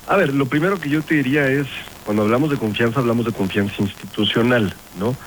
A ver, lo primero que yo te diría es, cuando hablamos de confianza institucional, ¿no?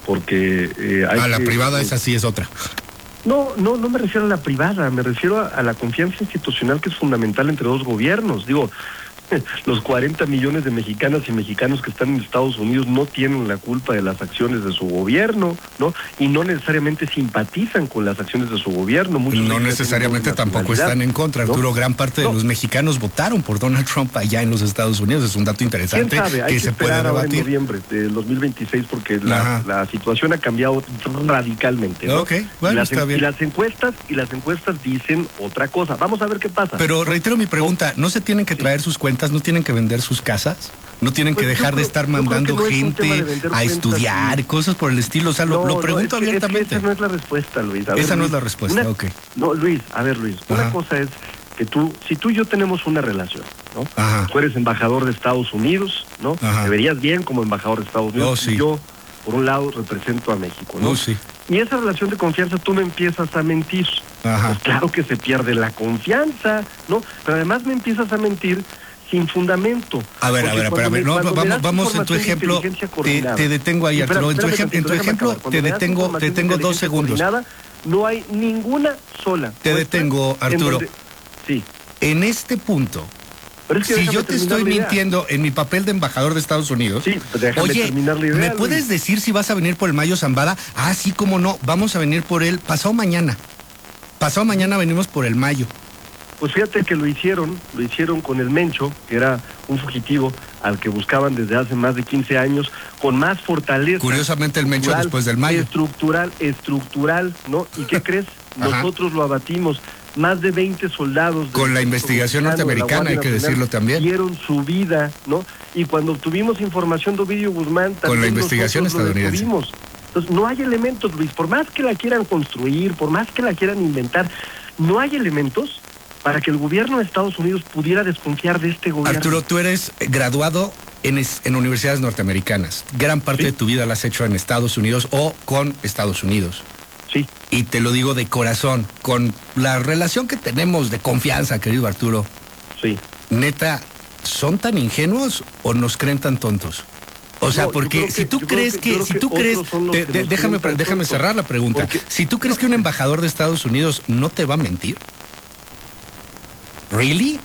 Porque la privada esa sí es otra. No me refiero a la privada, me refiero a la confianza institucional, que es fundamental entre dos gobiernos. Digo, los 40 millones de mexicanas y mexicanos que están en Estados Unidos no tienen la culpa de las acciones de su gobierno, ¿no? Y no necesariamente simpatizan con las acciones de su gobierno. Muchos no necesariamente tampoco están en contra, Arturo. ¿No? Gran parte de los mexicanos votaron por Donald Trump allá en los Estados Unidos. Es un dato interesante. ¿Quién sabe? Hay que se puede debatir en noviembre del 2026 porque la situación ha cambiado radicalmente, ¿no? Okay, bueno, está bien. Y las encuestas dicen otra cosa. Vamos a ver qué pasa. Pero reitero mi pregunta, ¿no se tienen que traer sus cuentas? ¿No tienen que vender sus casas? ¿No tienen que dejar de estar mandando gente a estudiar, cosas por el estilo? O sea, lo pregunto abiertamente. Esa no es la respuesta, Luis. Esa no es la respuesta, ok. No, Luis, una cosa es que si tú y yo tenemos una relación, ¿no? Ajá. Tú eres embajador de Estados Unidos, ¿no? Ajá. Te verías bien como embajador de Estados Unidos. Sí. Y yo, por un lado, represento a México, ¿no? Sí. Y esa relación de confianza tú me empiezas a mentir. Ajá. Pues claro que se pierde la confianza, ¿no? Pero además me empiezas a mentir sin fundamento. A ver, no, vamos en tu ejemplo, te detengo ahí, Arturo. En tu ejemplo, te detengo 2 segundos. No hay ninguna sola. Te detengo, Arturo. Sí. En este punto, si yo te estoy mintiendo en mi papel de embajador de Estados Unidos, sí, oye, ¿me puedes decir si vas a venir por el Mayo Zambada? Ah, sí, cómo no, vamos a venir por él pasado mañana. Pasado mañana venimos por el Mayo. Pues fíjate que lo hicieron con el Mencho, que era un fugitivo al que buscaban desde hace más de 15 años, con más fortaleza. Curiosamente el Mencho después del Mayo. Estructural, ¿no? ¿Y qué crees? Nosotros lo abatimos. Más de 20 soldados. Con la investigación norteamericana, hay que decirlo también. Dieron su vida, ¿no? Y cuando obtuvimos información de Ovidio Guzmán, también con la investigación estadounidense. Entonces, no hay elementos, Luis, por más que la quieran construir, por más que la quieran inventar, no hay elementos para que el gobierno de Estados Unidos pudiera desconfiar de este gobierno. Arturo, tú eres graduado en universidades norteamericanas. Gran parte de tu vida la has hecho en Estados Unidos o con Estados Unidos. Sí. Y te lo digo de corazón, con la relación que tenemos de confianza, querido Arturo. Sí. Neta, ¿son tan ingenuos o nos creen tan tontos? O sea, porque si tú crees déjame cerrar la pregunta. Porque, si tú crees que un embajador de Estados Unidos no te va a mentir, ¿really?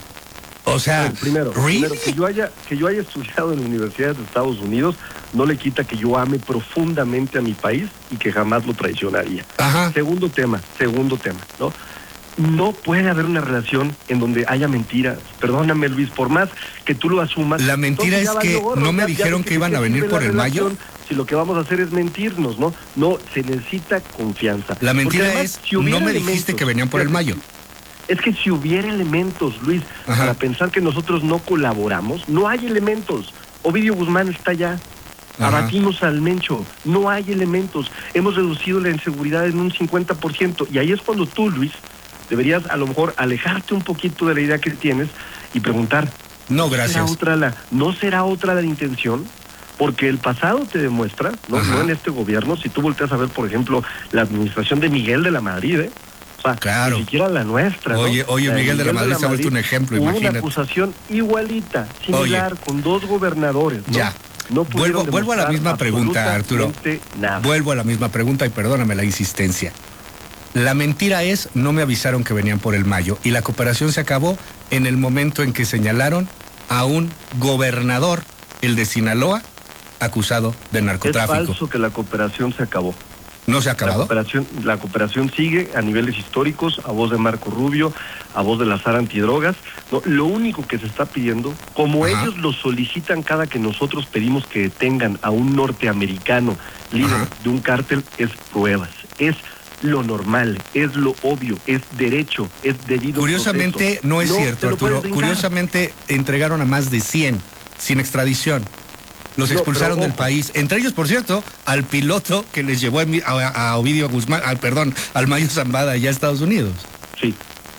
O sea, primero, que yo haya estudiado en universidades de Estados Unidos no le quita que yo ame profundamente a mi país y que jamás lo traicionaría. Ajá. Segundo tema, ¿no? No puede haber una relación en donde haya mentiras. Perdóname, Luis, por más que tú lo asumas. La mentira es que no me dijeron que iban a venir por el Mayo. Si lo que vamos a hacer es mentirnos, ¿no? No, se necesita confianza. La mentira además, es, no me dijiste que venían por el Mayo. Es que si hubiera elementos, Luis, para pensar que nosotros no colaboramos, no hay elementos. Ovidio Guzmán está allá. Abatimos al Mencho. No hay elementos. Hemos reducido la inseguridad en un 50%. Y ahí es cuando tú, Luis, deberías a lo mejor alejarte un poquito de la idea que tienes y preguntar. No, gracias. ¿No será otra la intención? Porque el pasado te demuestra, no en este gobierno, si tú volteas a ver, por ejemplo, la administración de Miguel de la Madrid, claro. Ni siquiera la nuestra. Oye, Miguel de la Madrid se ha vuelto un ejemplo, imagínate. Una acusación igualita, similar, con 2 gobernadores, ¿no? Ya. No vuelvo a la misma pregunta, Arturo. Nada. Vuelvo a la misma pregunta y perdóname la insistencia. La mentira es, no me avisaron que venían por el Mayo, y la cooperación se acabó en el momento en que señalaron a un gobernador, el de Sinaloa, acusado de narcotráfico. Es falso que la cooperación se acabó. ¿No se ha acabado? La cooperación sigue a niveles históricos, a voz de Marco Rubio, a voz de la SAR Antidrogas. No, lo único que se está pidiendo, como ellos lo solicitan cada que nosotros pedimos que detengan a un norteamericano líder de un cártel, es pruebas, es lo normal, es lo obvio, es derecho, es debido. Curiosamente, no es cierto, Arturo. Curiosamente, entregaron a más de 100 sin extradición. Los expulsaron del país, entre ellos, por cierto, al piloto que les llevó a Ovidio Guzmán, al Mayo Zambada allá a Estados Unidos. Sí,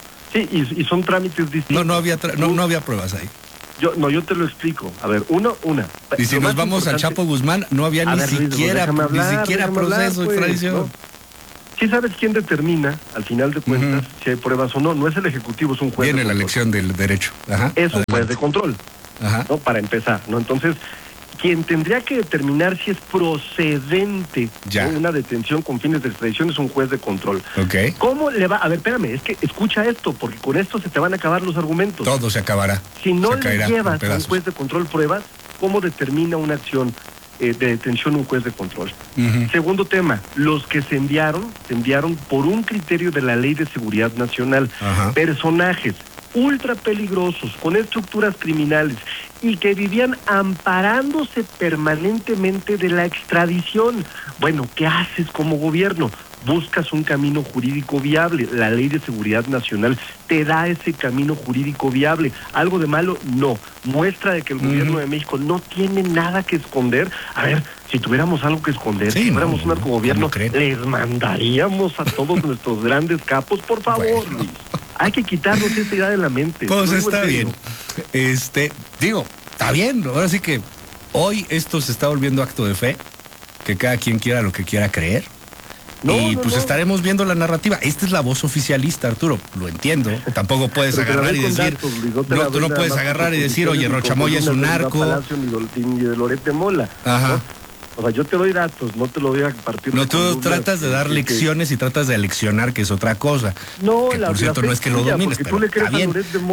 y son trámites distintos. No había pruebas ahí. Yo te lo explico. A ver, una. Y si nos vamos al Chapo Guzmán, no había ni siquiera proceso de extradición. ¿Sí sabes quién determina, al final de cuentas, si hay pruebas o no? No es el Ejecutivo, es un juez. Viene la elección del derecho. Ajá. Es un juez de control. Ajá. ¿No? Para empezar, ¿no? Entonces, quien tendría que determinar si es procedente, ¿no?, una detención con fines de extradición es un juez de control. Okay. ¿Cómo le va? A ver, espérame, es que escucha esto, porque con esto se te van a acabar los argumentos. Todo se acabará. Si no le llevas a un juez de control pruebas, ¿cómo determina una acción de detención un juez de control? Segundo tema, los que se enviaron por un criterio de la Ley de Seguridad Nacional. Personajes ultra peligrosos, con estructuras criminales, y que vivían amparándose permanentemente de la extradición. Bueno, ¿qué haces como gobierno? Buscas un camino jurídico viable. La Ley de Seguridad Nacional te da ese camino jurídico viable. ¿Algo de malo? No. Muestra de que el gobierno de México no tiene nada que esconder. A ver, si tuviéramos algo que esconder, si fuéramos un narcogobierno, les mandaríamos a todos nuestros grandes capos, por favor, bueno. Luis. Hay que quitarnos esa idea de la mente. Pues está bien. Digo, está bien. Ahora sí que hoy esto se está volviendo acto de fe, que cada quien quiera lo que quiera creer. Estaremos viendo la narrativa. Esta es la voz oficialista, Arturo. Lo entiendo. Tampoco puedes agarrar y decir... Tú no puedes agarrar y decir, oye, Rocha Moya es un narco. Ni de Lorete Mola. Ajá. ¿No? O sea, yo te doy datos, no te lo voy a partir. No, tú tratas de dar lecciones y tratas de aleccionar, que es otra cosa. No, que, por cierto, no es que lo domines, pero está bien.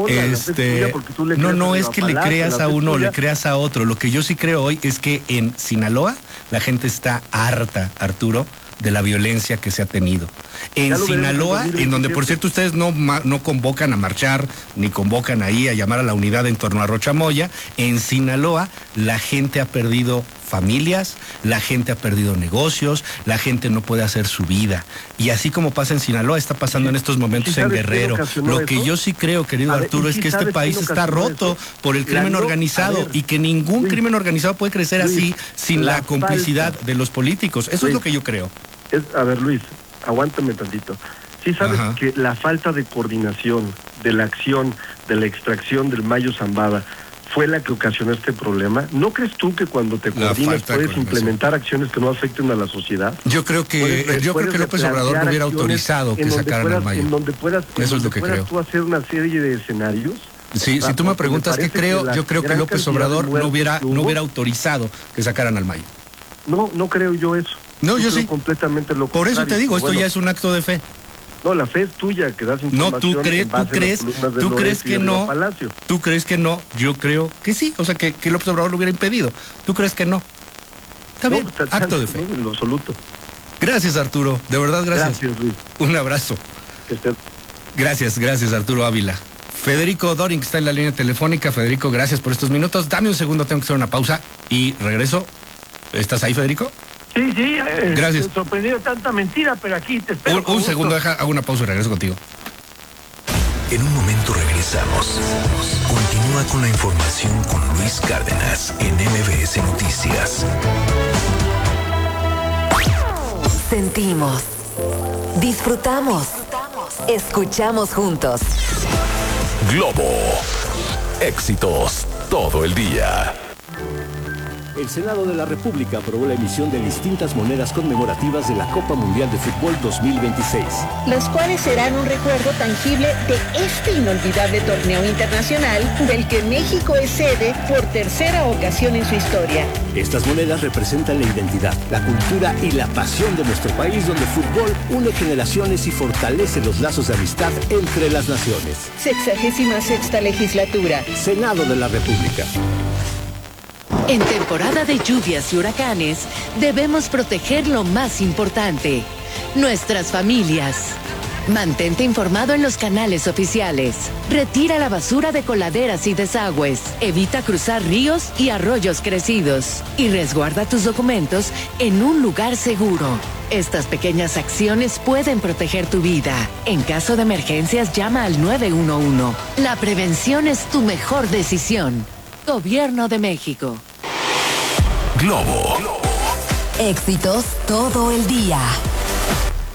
No es que le creas a uno o le creas a otro. Lo que yo sí creo hoy es que en Sinaloa la gente está harta, Arturo, de la violencia que se ha tenido. En Sinaloa, en donde por cierto ustedes no convocan a marchar, ni convocan ahí a llamar a la unidad en torno a Rocha Moya, en Sinaloa la gente ha perdido familias, la gente ha perdido negocios, la gente no puede hacer su vida. Y así como pasa en Sinaloa, está pasando en estos momentos en Guerrero. Lo que yo sí creo, querido Arturo, es que este país está roto por el crimen organizado y que ningún crimen organizado puede crecer así sin la complicidad de los políticos. Eso es lo que yo creo. A ver, Luis, aguántame tantito. Sí sabes que la falta de coordinación de la acción, de la extracción del Mayo Zambada fue la que ocasionó este problema. ¿No crees tú que cuando te coordinas puedes implementar acciones que no afecten a la sociedad? Yo creo que López Obrador no hubiera autorizado que sacaran al Mayo. En donde puedas, eso es lo que creo. Tú hacer una serie de escenarios. Sí, si tú me preguntas qué creo, yo creo que López Obrador no hubiera autorizado que sacaran al Mayo. No creo yo eso. No, yo sí. Completamente lo Por eso te digo, esto ya es un acto de fe. No, la fe es tuya, que das información. No, tú crees que no. Tú crees que no. Yo creo que sí. O sea, que López Obrador lo hubiera impedido. Tú crees que no. Está bien, acto de fe. No, en lo absoluto. Gracias, Arturo. De verdad, gracias. Gracias, Luis. Un abrazo. Gracias, Arturo Ávila. Federico Doring está en la línea telefónica. Federico, gracias por estos minutos. Dame un segundo, tengo que hacer una pausa y regreso. ¿Estás ahí, Federico? Sí, gracias. Me sorprendió tanta mentira, pero aquí te espero. Un segundo, hago una pausa y regreso contigo. En un momento regresamos. Continúa con la información con Luis Cárdenas en MBS Noticias. Sentimos, disfrutamos, escuchamos juntos. Globo. Éxitos todo el día. El Senado de la República aprobó la emisión de distintas monedas conmemorativas de la Copa Mundial de Fútbol 2026. Las cuales serán un recuerdo tangible de este inolvidable torneo internacional del que México es sede por tercera ocasión en su historia. Estas monedas representan la identidad, la cultura y la pasión de nuestro país, donde el fútbol une generaciones y fortalece los lazos de amistad entre las naciones. 66ª legislatura. Senado de la República. En temporada de lluvias y huracanes, debemos proteger lo más importante, nuestras familias. Mantente informado en los canales oficiales. Retira la basura de coladeras y desagües. Evita cruzar ríos y arroyos crecidos. Y resguarda tus documentos en un lugar seguro. Estas pequeñas acciones pueden proteger tu vida. En caso de emergencias, llama al 911. La prevención es tu mejor decisión. Gobierno de México. Globo. Éxitos todo el día.